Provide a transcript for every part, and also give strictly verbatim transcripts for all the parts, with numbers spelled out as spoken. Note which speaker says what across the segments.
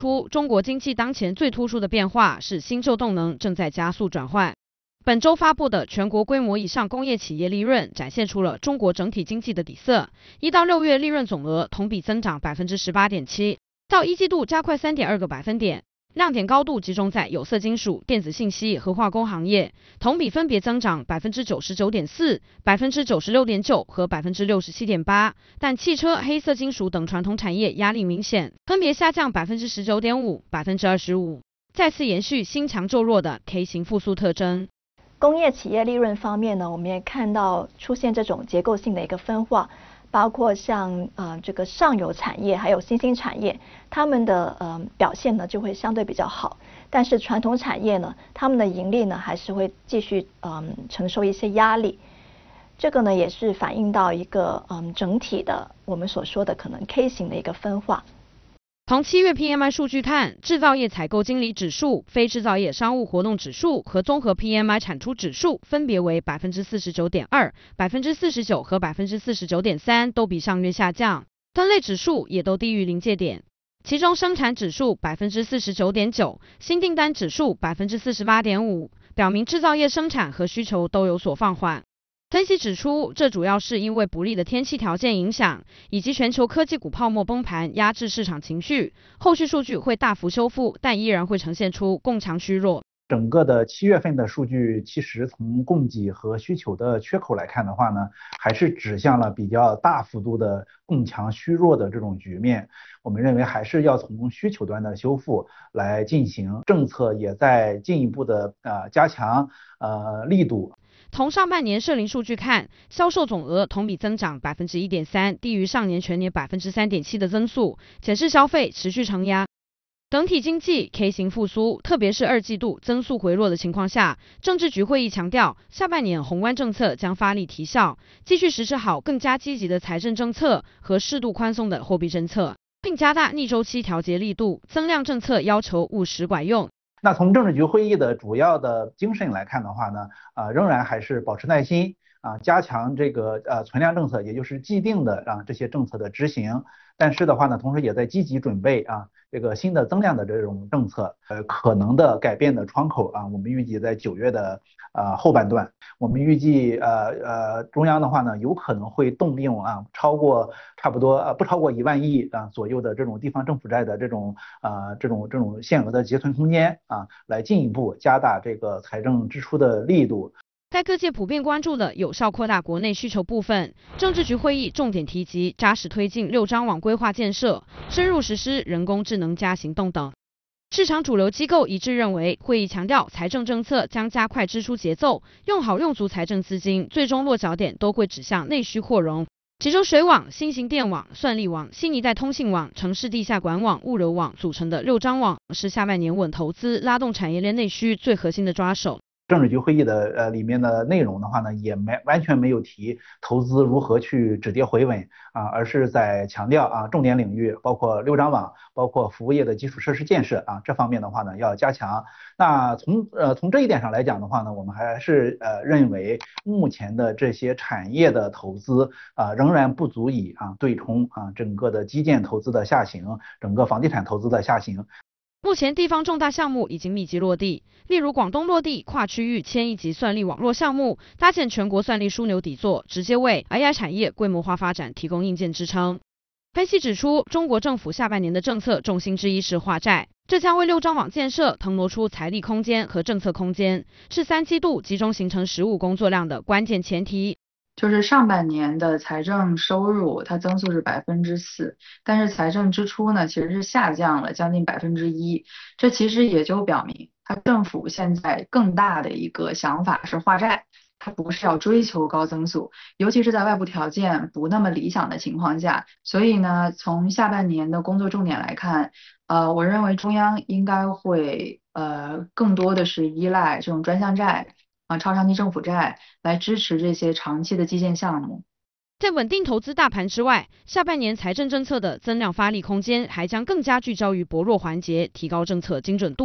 Speaker 1: 出，中国经济当前最突出的变化是新旧动能正在加速转换。本周发布的全国规模以上工业企业利润展现出了中国整体经济的底色。一到六月利润总额同比增长 百分之十八点七， 较一季度加快 三点二个百分点。亮点高度集中在有色金属、电子信息和化工行业，同比分别增长 百分之九十九点四、百分之九十六点九 和 百分之六十七点八， 但汽车、黑色金属等传统产业压力明显，分别下降 百分之十九点五、百分之二十五， 再次延续新强旧弱的 K 型复苏特征。
Speaker 2: 工业企业利润方面呢，我们也看到出现这种结构性的一个分化。包括像呃这个上游产业还有新兴产业，他们的呃表现呢就会相对比较好，但是传统产业呢，他们的盈利呢还是会继续嗯承受一些压力。这个呢也是反映到一个嗯整体的我们所说的可能 K 型的一个分化。
Speaker 1: 从七月 P M I 数据看，制造业采购经理指数、非制造业商务活动指数和综合 P M I 产出指数分别为 百分之四十九点二、百分之四十九 和 百分之四十九点三， 都比上月下降，分类指数也都低于临界点。其中生产指数 百分之四十九点九， 新订单指数 百分之四十八点五， 表明制造业生产和需求都有所放缓。分析指出，这主要是因为不利的天气条件影响，以及全球科技股泡沫崩盘压制市场情绪。后续数据会大幅修复，但依然会呈现出供强虚弱。
Speaker 3: 整个的七月份的数据，其实从供给和需求的缺口来看的话呢，还是指向了比较大幅度的供强虚弱的这种局面。我们认为还是要从需求端的修复来进行，政策也在进一步的呃加强呃力度。
Speaker 1: 从上半年社零数据看，销售总额同比增长 百分之一点三， 低于上年全年 百分之三点七 的增速，显示消费持续承压。整体经济 K 型复苏，特别是二季度增速回落的情况下，政治局会议强调，下半年宏观政策将发力提效，继续实施好更加积极的财政政策和适度宽松的货币政策，并加大逆周期调节力度，增量政策要求务实管用。
Speaker 3: 那从政治局会议的主要的精神来看的话呢，呃，仍然还是保持耐心啊，加强这个呃存量政策，也就是既定的啊这些政策的执行。但是的话呢，同时也在积极准备啊这个新的增量的这种政策，呃可能的改变的窗口啊，我们预计在九月的呃后半段，我们预计呃呃中央的话呢，有可能会动用啊超过差不多呃不超过一万亿啊左右的这种地方政府债的这种啊、呃、这种这种限额的结存空间啊，来进一步加大这个财政支出的力度。
Speaker 1: 在各界普遍关注的有效扩大国内需求部分，政治局会议重点提及扎实推进六张网规划建设，深入实施人工智能加行动等。市场主流机构一致认为，会议强调财政政策将加快支出节奏，用好用足财政资金，最终落脚点都会指向内需扩容。其中水网、新型电网、算力网、新一代通信网、城市地下管网、物流网组成的六张网，是下半年稳投资、拉动产业链内需最核心的抓手。
Speaker 3: 政治局会议的呃里面的内容的话呢，也没完全没有提投资如何去止跌回稳啊，而是在强调啊重点领域，包括六张网，包括服务业的基础设施建设啊这方面的话呢要加强。那从呃从这一点上来讲的话呢，我们还是呃认为目前的这些产业的投资啊仍然不足以啊对冲啊整个的基建投资的下行，整个房地产投资的下行。
Speaker 1: 目前地方重大项目已经密集落地，例如广东落地跨区域千亿级算力网络项目，搭建全国算力枢纽底座，直接为 A I 产业规模化发展提供硬件支撑。分析指出，中国政府下半年的政策重心之一是化债，这将为六张网建设腾挪出财力空间和政策空间，是三季度集中形成实务工作量的关键前提。
Speaker 4: 就是上半年的财政收入它增速是百分之四，但是财政支出呢其实是下降了将近百分之一，这其实也就表明，它政府现在更大的一个想法是化债，它不是要追求高增速，尤其是在外部条件不那么理想的情况下。所以呢，从下半年的工作重点来看，呃，我认为中央应该会呃更多的是依赖这种专项债。啊，超长期政府债来支持这些长期的基建项目。
Speaker 1: 在稳定投资大盘之外，下半年财政政策的增量发力空间还将更加聚焦于薄弱环节，提高政策精准度。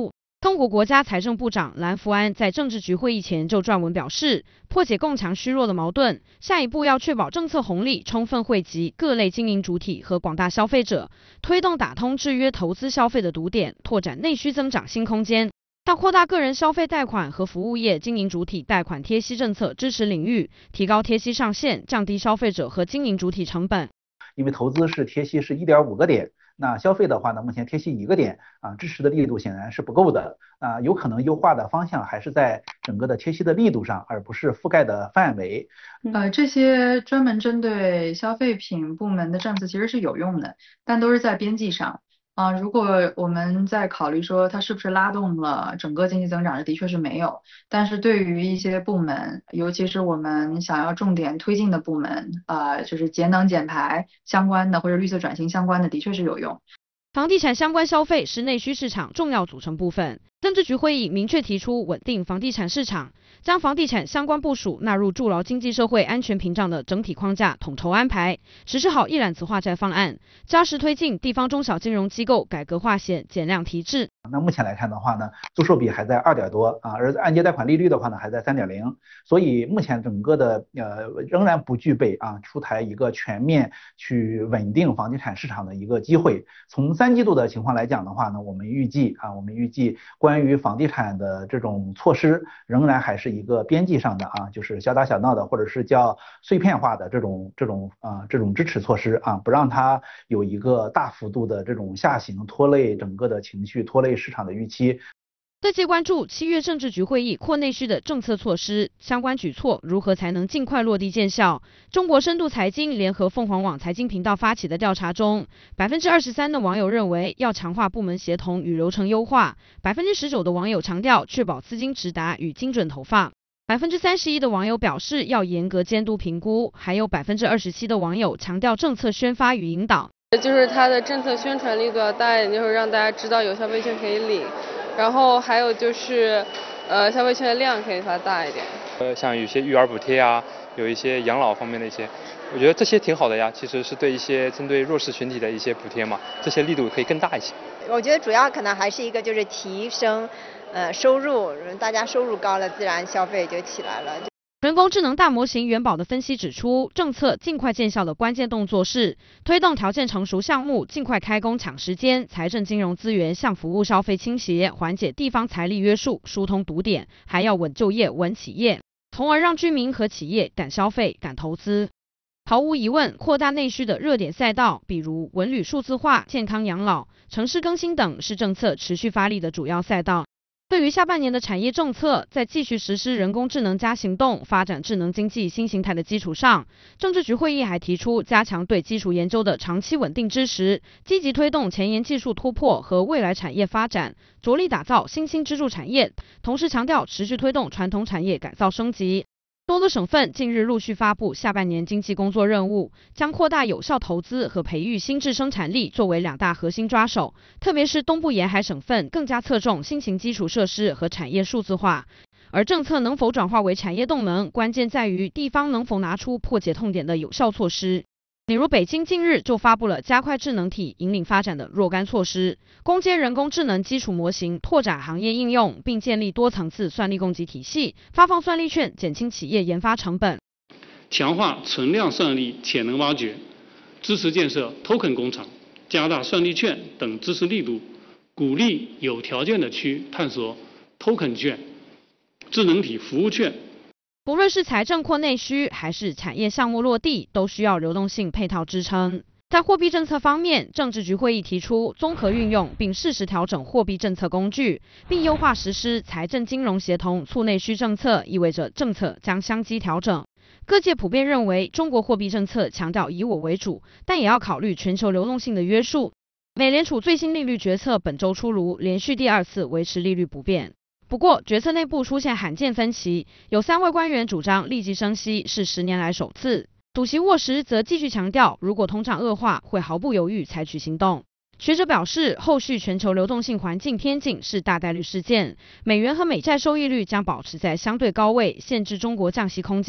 Speaker 1: 中国国家财政部长蓝福安在政治局会议前就撰文表示，破解共强虚弱的矛盾，下一步要确保政策红利充分惠及各类经营主体和广大消费者，推动打通制约投资消费的堵点，拓展内需增长新空间。要扩大个人消费贷款和服务业经营主体贷款贴息政策支持领域，提高贴息上限，降低消费者和经营主体成本。
Speaker 3: 因为投资是贴息是 一点五个点。那消费的话呢，目前贴息一个点啊，支持的力度显然是不够的啊，有可能优化的方向还是在整个的贴息的力度上，而不是覆盖的范围。
Speaker 4: 呃，这些专门针对消费品部门的政策其实是有用的，但都是在边际上。啊、呃，如果我们在考虑说它是不是拉动了整个经济增长，的确是没有。但是对于一些部门，尤其是我们想要重点推进的部门，呃，就是节能减排相关的或者绿色转型相关的，的确是有用。
Speaker 1: 房地产相关消费是内需市场重要组成部分。政治局会议明确提出稳定房地产市场，将房地产相关部署纳入筑牢经济社会安全屏障的整体框架统筹安排，实施好一揽子化债方案，扎实推进地方中小金融机构改革化险减量提质。
Speaker 3: 那目前来看的话呢，租售比还在二点多啊，而按揭贷款利率的话呢还在三点零，所以目前整个的呃仍然不具备啊出台一个全面去稳定房地产市场的一个机会。从三季度的情况来讲的话呢，我们预计啊我们预计关于房地产的这种措施仍然还是一个边际上的啊，就是小打小闹的，或者是叫碎片化的这种这种啊这种支持措施啊，不让它有一个大幅度的这种下行，拖累整个的情绪，拖累市场的预期。
Speaker 1: 各界关注七月政治局会议扩内需的政策措施，相关举措如何才能尽快落地见效？中国深度财经联合凤凰网财经频道发起的调查中， 百分之二十三 的网友认为要强化部门协同与流程优化， 百分之十九 的网友强调确保资金直达与精准投放， 百分之三十一 的网友表示要严格监督评估，还有 百分之二十七 的网友强调政策宣发与引导。
Speaker 5: 就是它的政策宣传力度要大一点，就是让大家知道有消费券可以领，然后还有就是，呃，消费券的量可以发大一点。
Speaker 6: 呃，像有些育儿补贴啊，有一些养老方面的一些，我觉得这些挺好的呀。其实是对一些针对弱势群体的一些补贴嘛，这些力度可以更大一些。
Speaker 7: 我觉得主要可能还是一个就是提升，呃，收入，大家收入高了，自然消费就起来了。
Speaker 1: 人工智能大模型元宝的分析指出，政策尽快见效的关键动作是推动条件成熟项目尽快开工抢时间，财政金融资源向服务消费倾斜，缓解地方财力约束，疏通堵点，还要稳就业、稳企业，从而让居民和企业敢消费、敢投资。毫无疑问，扩大内需的热点赛道，比如文旅数字化、健康养老、城市更新等，是政策持续发力的主要赛道。对于下半年的产业政策，在继续实施人工智能加行动、发展智能经济新形态的基础上，政治局会议还提出加强对基础研究的长期稳定支持，积极推动前沿技术突破和未来产业发展，着力打造新兴支柱产业，同时强调持续推动传统产业改造升级。多个省份近日陆续发布下半年经济工作任务，将扩大有效投资和培育新质生产力作为两大核心抓手，特别是东部沿海省份更加侧重新型基础设施和产业数字化。而政策能否转化为产业动能，关键在于地方能否拿出破解痛点的有效措施。比如北京近日就发布了加快智能体引领发展的若干措施，攻坚人工智能基础模型，拓展行业应用，并建立多层次算力供给体系，发放算力券，减轻企业研发成本。
Speaker 8: 强化存量算力潜能挖掘，支持建设 token 工厂，加大算力券等支持力度，鼓励有条件的区探索 token 券、智能体服务券。
Speaker 1: 不论是财政扩内需，还是产业项目落地，都需要流动性配套支撑。在货币政策方面，政治局会议提出综合运用并适时调整货币政策工具，并优化实施财政金融协同促内需政策，意味着政策将相机调整。各界普遍认为，中国货币政策强调以我为主，但也要考虑全球流动性的约束。美联储最新利率决策本周出炉，连续第二次维持利率不变。不过，决策内部出现罕见分歧，有三位官员主张立即升息是十年来首次。主席沃什则继续强调，如果通胀恶化，会毫不犹豫采取行动。学者表示，后续全球流动性环境偏紧是大概率事件，美元和美债收益率将保持在相对高位，限制中国降息空间。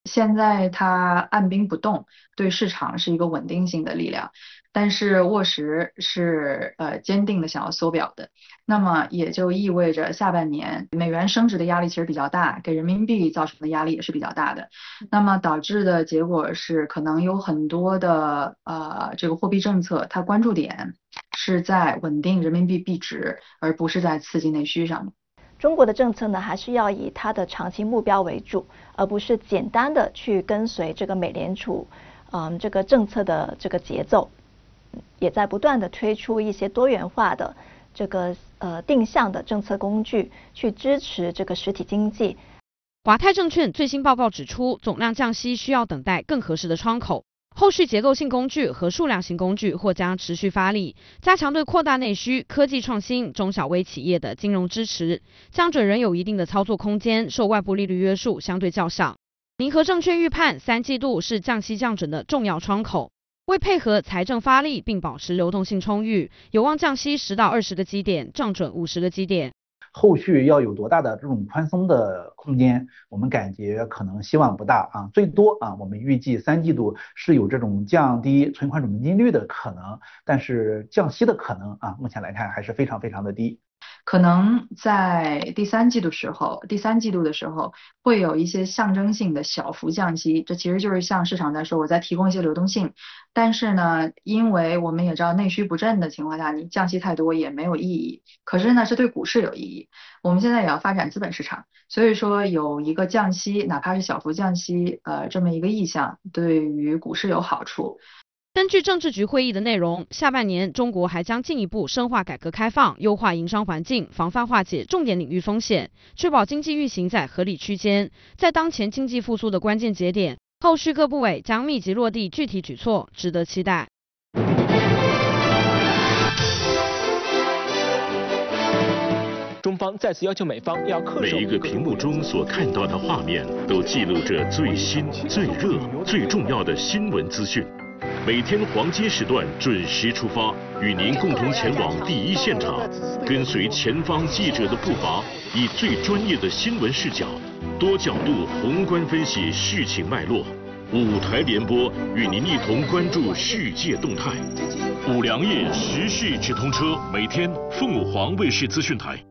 Speaker 4: 现在它按兵不动，对市场是一个稳定性的力量，但是沃实是呃坚定的想要缩表的，那么也就意味着下半年美元升值的压力其实比较大，给人民币造成的压力也是比较大的，那么导致的结果是可能有很多的呃这个货币政策它关注点是在稳定人民币币值，而不是在刺激内需上面。
Speaker 2: 中国的政策呢，还是要以它的长期目标为主，而不是简单的去跟随这个美联储，嗯，这个政策的这个节奏，也在不断的推出一些多元化的这个呃定向的政策工具，去支持这个实体经济。
Speaker 1: 华泰证券最新报告指出，总量降息需要等待更合适的窗口。后续结构性工具和数量型工具或将持续发力，加强对扩大内需、科技创新、中小微企业的金融支持，降准仍有一定的操作空间，受外部利率约束相对较小。民和证券预判三季度是降息降准的重要窗口，为配合财政发力并保持流动性充裕，有望降息十到二十个基点，降准五十个基点。
Speaker 3: 后续要有多大的这种宽松的空间，我们感觉可能希望不大啊，最多啊，我们预计三季度是有这种降低存款准备金率的可能，但是降息的可能啊，目前来看还是非常非常的低。
Speaker 4: 可能在第三季度时候，第三季度的时候会有一些象征性的小幅降息，这其实就是向市场在说，我在提供一些流动性。但是呢，因为我们也知道内需不振的情况下，你降息太多也没有意义。可是呢，是对股市有意义。我们现在也要发展资本市场，所以说有一个降息，哪怕是小幅降息，呃，这么一个意向，对于股市有好处。
Speaker 1: 根据政治局会议的内容，下半年中国还将进一步深化改革开放，优化营商环境，防范化解重点领域风险，确保经济运行在合理区间。在当前经济复苏的关键节点，后续各部委将密集落地具体举措，值得期待。
Speaker 9: 中方再次要求美方要恪守。
Speaker 10: 每一个屏幕中所看到的画面，都记录着最新、最热、最重要的新闻资讯。每天黄金时段准时出发，与您共同前往第一现场，跟随前方记者的步伐，以最专业的新闻视角，多角度宏观分析事情脉络。五台联播与您一同关注世界动态。五粮液时事直通车，每天凤凰卫视资讯台。